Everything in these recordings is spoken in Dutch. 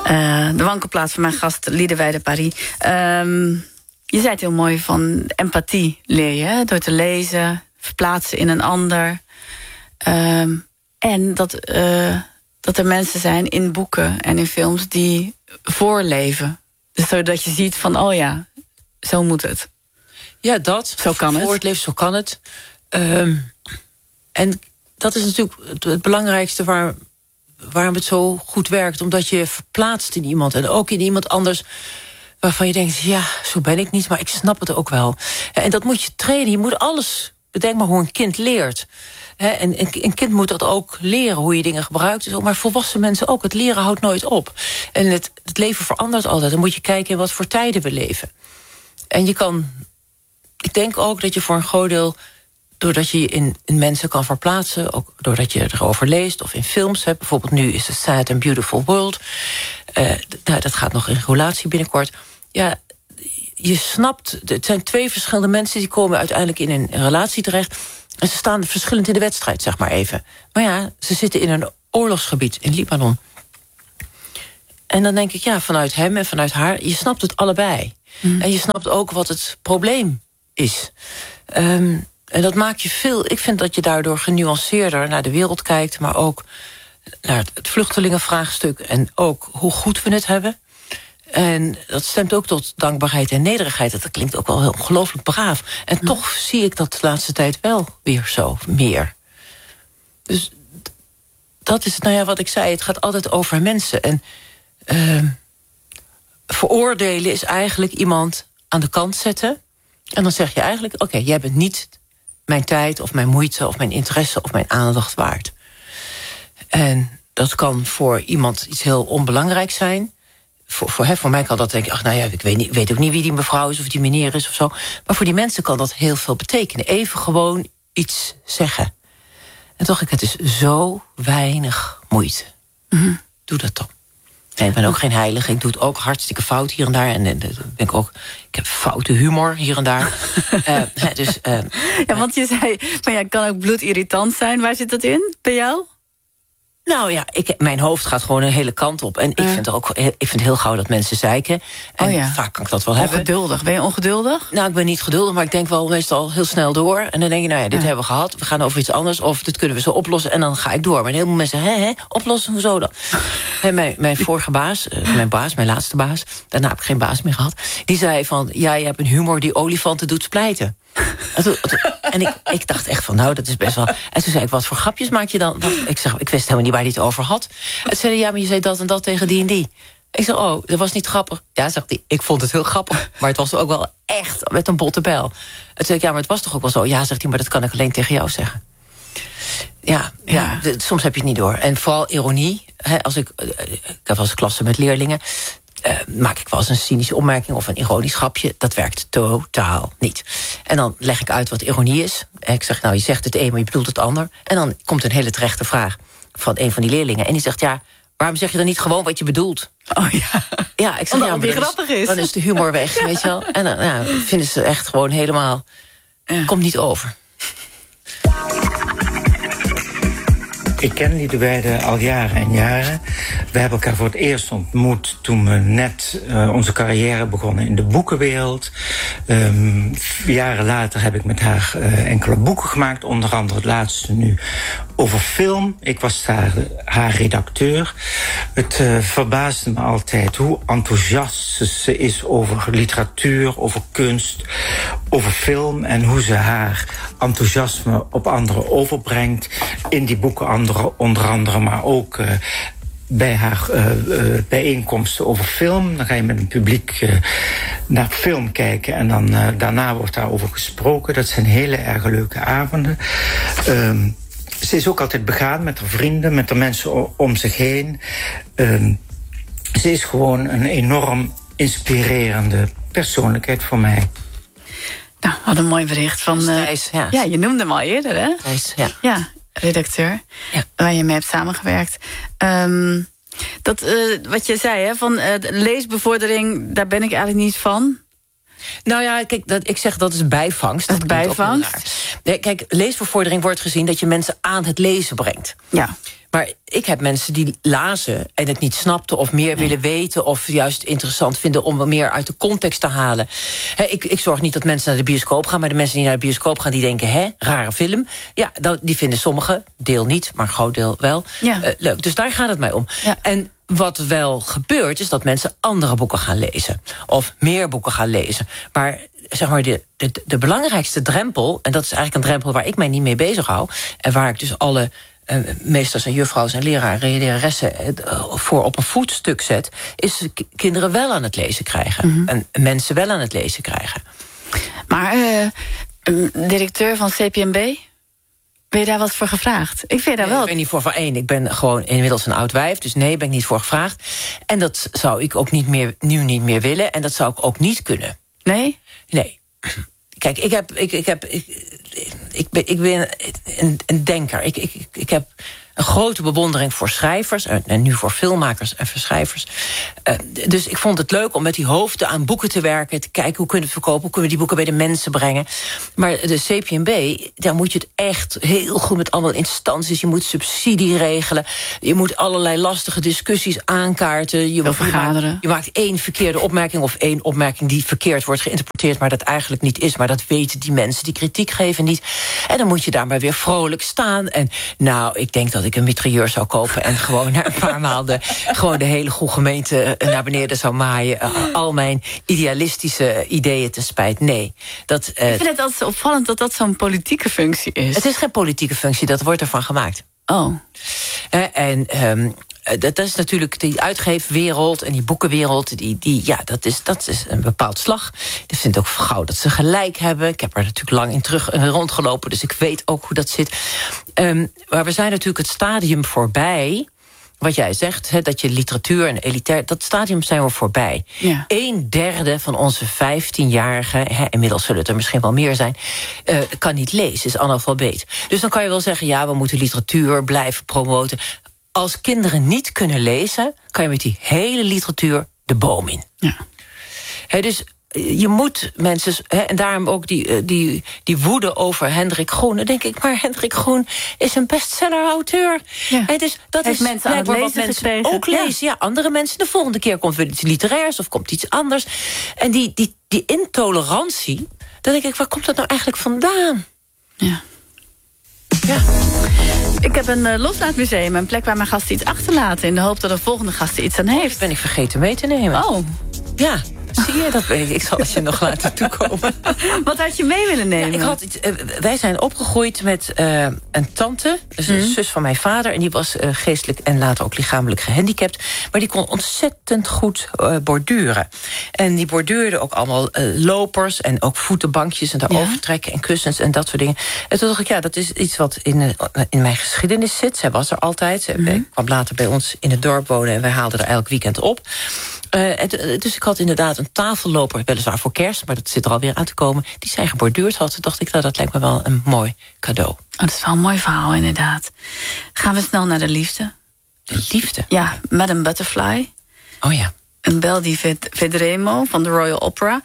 de wankelplaats van mijn gast Liederwijde Paris. Je zei het heel mooi, van empathie leer je, hè? Door te lezen, verplaatsen in een ander. En dat er mensen zijn in boeken en in films die voorleven. Dus zodat je ziet van, oh ja, zo moet het. Ja, dat. Zo kan het. Voor het leven, zo kan het. En dat is natuurlijk het belangrijkste waarom het zo goed werkt. Omdat je verplaatst in iemand. En ook in iemand anders waarvan je denkt, ja, zo ben ik niet, maar ik snap het ook wel. En dat moet je trainen. Je moet alles, bedenk maar hoe een kind leert. En een kind moet dat ook leren, hoe je dingen gebruikt. Maar volwassen mensen ook. Het leren houdt nooit op. En het leven verandert altijd. Dan moet je kijken in wat voor tijden we leven. En ik denk ook dat je voor een groot deel, doordat je in mensen kan verplaatsen, ook doordat je erover leest of in films hebt. Bijvoorbeeld nu is het Sad and Beautiful World. Dat gaat nog in relatie binnenkort. Ja, je snapt, het zijn twee verschillende mensen die komen uiteindelijk in een relatie terecht. En ze staan verschillend in de wedstrijd, zeg maar even. Maar ja, ze zitten in een oorlogsgebied in Libanon. En dan denk ik, ja, vanuit hem en vanuit haar, je snapt het allebei. En je snapt ook wat het probleem is. En dat maakt je veel. Ik vind dat je daardoor genuanceerder naar de wereld kijkt, maar ook naar het vluchtelingenvraagstuk en ook hoe goed we het hebben. En dat stemt ook tot dankbaarheid en nederigheid. Dat klinkt ook wel heel ongelooflijk braaf. En toch zie ik dat de laatste tijd wel weer zo meer. Dus dat is, nou ja, wat ik zei. Het gaat altijd over mensen. En veroordelen is eigenlijk iemand aan de kant zetten. En dan zeg je eigenlijk, oké, jij bent niet mijn tijd of mijn moeite of mijn interesse of mijn aandacht waard. En dat kan voor iemand iets heel onbelangrijks zijn. Voor mij kan dat denken, ach, nou ja, ik weet ook niet wie die mevrouw is of die meneer is of zo. Maar voor die mensen kan dat heel veel betekenen. Even gewoon iets zeggen. En toch, het is zo weinig moeite. Doe dat dan. Nee, ik ben ook geen heilige. Ik doe het ook hartstikke fout hier en daar. En ik heb foute humor hier en daar. Ja, want je zei, maar ja, het kan ook bloedirritant zijn. Waar zit dat in bij jou? Nou ja, mijn hoofd gaat gewoon een hele kant op. En ik vind heel gauw dat mensen zeiken. En vaak kan ik dat wel hebben. Ongeduldig. Ben je ongeduldig? Nou, ik ben niet geduldig, maar ik denk wel meestal heel snel door. En dan denk je, nou ja, dit hebben we gehad. We gaan over iets anders. Of dit kunnen we zo oplossen. En dan ga ik door. Maar heel veel mensen, oplossen, hoezo dan? Mijn vorige baas, mijn laatste baas, daarna heb ik geen baas meer gehad. Die zei van, ja, je hebt een humor die olifanten doet splijten. En ik dacht echt van, nou, dat is best wel. En toen zei ik, wat voor grapjes maak je dan? Ik wist helemaal niet waar hij het over had. En zei hij, ja, maar je zei dat en dat tegen die en die. Ik zei, oh, dat was niet grappig. Ja, zegt hij, ik vond het heel grappig. Maar het was ook wel echt met een botte bijl. En toen zei ik, ja, maar het was toch ook wel zo? Ja, zegt hij, maar dat kan ik alleen tegen jou zeggen. Ja, soms heb je het niet door. En vooral ironie. Ik heb wel eens klassen met leerlingen. Maak ik wel eens een cynische opmerking of een ironisch grapje. Dat werkt totaal niet. En dan leg ik uit wat ironie is. Ik zeg, nou, je zegt het een, maar je bedoelt het ander. En dan komt een hele terechte vraag van een van die leerlingen. En die zegt, ja, waarom zeg je dan niet gewoon wat je bedoelt? Oh ja. Ja, ik zeg, omdat het grappig is. Dan is de humor weg, weet je wel. En dan vinden ze echt gewoon helemaal. Komt niet over. Ik ken Liederwijde al jaren en jaren. We hebben elkaar voor het eerst ontmoet toen we net onze carrière begonnen in de boekenwereld. Jaren later heb ik met haar enkele boeken gemaakt. Onder andere het laatste nu over film. Ik was daar haar redacteur. Het verbaasde me altijd hoe enthousiast ze is over literatuur, over kunst, over film. En hoe ze haar enthousiasme op anderen overbrengt. In die boeken onder andere, maar ook bij haar bijeenkomsten over film. Dan ga je met een publiek naar film kijken en dan daarna wordt daarover gesproken. Dat zijn hele erg leuke avonden. Ze is ook altijd begaan met haar vrienden, met de mensen om zich heen. Ze is gewoon een enorm inspirerende persoonlijkheid voor mij. Nou, wat een mooi bericht van. Thijs, ja, je noemde hem al eerder, hè? Thijs, ja, redacteur. Ja. Waar je mee hebt samengewerkt. Wat je zei, hè, van leesbevordering, daar ben ik eigenlijk niet van. Nou ja, kijk, ik zeg dat is bijvangst. Dat is bijvangst. Nee, kijk, leesbevordering wordt gezien dat je mensen aan het lezen brengt. Ja. Maar ik heb mensen die lazen en het niet snapten of meer willen weten, of juist interessant vinden om meer uit de context te halen. Ik zorg niet dat mensen naar de bioscoop gaan, maar de mensen die naar de bioscoop gaan, die denken, rare film. Ja, die vinden sommigen, deel niet, maar een groot deel wel, leuk. Dus daar gaat het mij om. Ja. En wat wel gebeurt, is dat mensen andere boeken gaan lezen. Of meer boeken gaan lezen. Maar zeg maar, de belangrijkste drempel, en dat is eigenlijk een drempel waar ik mij niet mee bezig hou, en waar ik dus alle meesters en juffrouws en leraren en leraressen voor op een voetstuk zet, is kinderen wel aan het lezen krijgen. En mensen wel aan het lezen krijgen. Maar directeur van CPMB, ben je daar wat voor gevraagd? Ik vind daar wel. Ik ben niet voor van één. Ik ben gewoon inmiddels een oud wijf, dus nee, ben ik niet voor gevraagd. En dat zou ik ook nu niet meer willen, en dat zou ik ook niet kunnen. Nee? Nee. Kijk, ik ben een denker. Ik heb een grote bewondering voor schrijvers, en nu voor filmmakers en voor schrijvers. Dus ik vond het leuk om met die hoofden aan boeken te werken, te kijken hoe kunnen we het verkopen, hoe kunnen we die boeken bij de mensen brengen. Maar de CPMB, daar moet je het echt heel goed met allemaal instanties. Je moet subsidie regelen. Je moet allerlei lastige discussies aankaarten. Je maakt één verkeerde opmerking of één opmerking die verkeerd wordt geïnterpreteerd, maar dat eigenlijk niet is. Maar dat weten die mensen die kritiek geven niet. En dan moet je daar maar weer vrolijk staan. En nou, ik denk dat ik een mitrailleur zou kopen en gewoon na een paar maanden gewoon de hele goede gemeente naar beneden zou maaien. Al mijn idealistische ideeën te spijt. Nee. Ik vind het altijd opvallend dat dat zo'n politieke functie is. Het is geen politieke functie, dat wordt ervan gemaakt. Oh. Dat is natuurlijk die uitgeefwereld en die boekenwereld. Dat is een bepaald slag. Ik vind ook gauw dat ze gelijk hebben. Ik heb er natuurlijk lang in terug rondgelopen, dus ik weet ook hoe dat zit. Maar we zijn natuurlijk het stadium voorbij. Wat jij zegt, dat je literatuur en elitair, dat stadium zijn we voorbij. Ja. 1/3 van onze 15-jarigen, inmiddels zullen het er misschien wel meer zijn, kan niet lezen, is analfabeet. Dus dan kan je wel zeggen, we moeten literatuur blijven promoten. Als kinderen niet kunnen lezen, kan je met die hele literatuur de boom in. Ja. Dus je moet mensen, en daarom ook die woede over Hendrik Groen. Dan denk ik, maar Hendrik Groen is een bestseller-auteur. Ja. Dus dat heeft is mensen aan het lezen wat mensen ook lezen. Ja, andere mensen. De volgende keer komt weer iets literairs of komt iets anders. En die intolerantie, dan denk ik, waar komt dat nou eigenlijk vandaan? Ja. Ik heb een loslaatmuseum, een plek waar mijn gasten iets achterlaten, in de hoop dat de volgende gast er iets aan heeft. Dat ben ik vergeten mee te nemen. Oh. Ja. Zie je, dat ben ik. Ik zal het je nog laten toekomen. Wat had je mee willen nemen? Ja, wij zijn opgegroeid met een tante, dus een zus van mijn vader. En die was geestelijk en later ook lichamelijk gehandicapt. Maar die kon ontzettend goed borduren. En die borduurde ook allemaal lopers en ook voetenbankjes en daarover trekken en kussens en dat soort dingen. En toen dacht ik, dat is iets wat in mijn geschiedenis zit. Zij was er altijd. Zij kwam later bij ons in het dorp wonen en wij haalden er elk weekend op. Dus ik had inderdaad een tafelloper, weliswaar voor kerst, maar dat zit er alweer aan te komen, die zij geborduurd had. Toen dacht ik, dat lijkt me wel een mooi cadeau. Oh, dat is wel een mooi verhaal, inderdaad. Gaan we snel naar de liefde. De liefde? Ja, Madame Butterfly. Oh ja. Een Belle di Vedremo van de Royal Opera.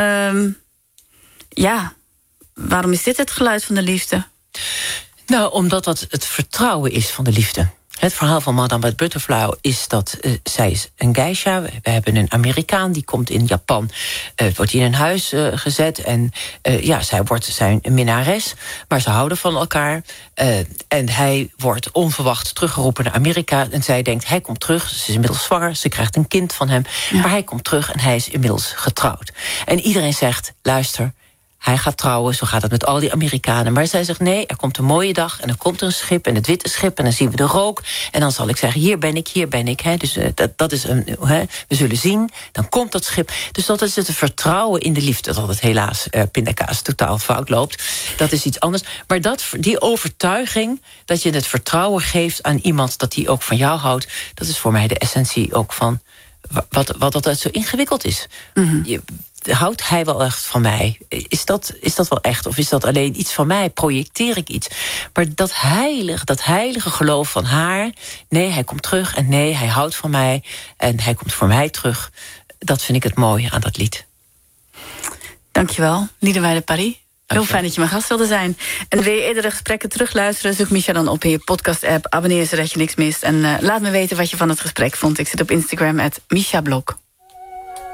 Waarom is dit het geluid van de liefde? Nou, omdat dat het vertrouwen is van de liefde. Het verhaal van Madame Butterfly is dat zij is een geisha. We hebben een Amerikaan, die komt in Japan. Wordt in een huis gezet. En zij wordt zijn minnares. Maar ze houden van elkaar. En hij wordt onverwacht teruggeroepen naar Amerika. En zij denkt, hij komt terug. Ze is inmiddels zwanger. Ze krijgt een kind van hem. Ja. Maar hij komt terug en hij is inmiddels getrouwd. En iedereen zegt, luister, hij gaat trouwen, zo gaat het met al die Amerikanen. Maar zij zegt, nee, er komt een mooie dag en er komt een schip en het witte schip en dan zien we de rook. En dan zal ik zeggen, hier ben ik. Dus dat is we zullen zien, dan komt dat schip. Dus dat is het vertrouwen in de liefde. Dat het helaas pindakaas totaal fout loopt. Dat is iets anders. Maar die overtuiging, dat je het vertrouwen geeft aan iemand, dat die ook van jou houdt, dat is voor mij de essentie ook van wat altijd zo ingewikkeld is. Mm-hmm. Houdt hij wel echt van mij? Is dat wel echt? Of is dat alleen iets van mij? Projecteer ik iets? Maar dat heilige geloof van haar, nee, hij komt terug en nee, hij houdt van mij en hij komt voor mij terug. Dat vind ik het mooie aan dat lied. Dankjewel, Liederwijde Paris. Heel fijn dat je mijn gast wilde zijn. En wil je eerdere gesprekken terugluisteren? Zoek Misha dan op in je podcast-app. Abonneer zodat je niks mist. En laat me weten wat je van het gesprek vond. Ik zit op Instagram @MishaBlok.